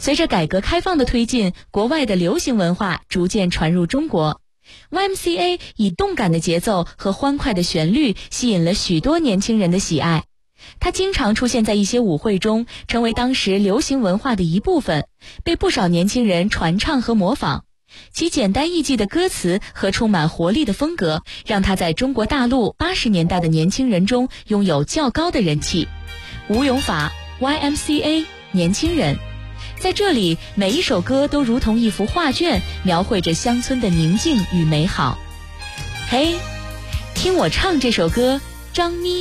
随着改革开放的推进，国外的流行文化逐渐传入中国。YMCA 以动感的节奏和欢快的旋律吸引了许多年轻人的喜爱。它经常出现在一些舞会中，成为当时流行文化的一部分，被不少年轻人传唱和模仿。其简单易记的歌词和充满活力的风格，让它在中国大陆80年代的年轻人中拥有较高的人气。吴永法 YMCA 年轻人，在这里每一首歌都如同一幅画卷，描绘着乡村的宁静与美好。嘿，听我唱这首歌，张咪。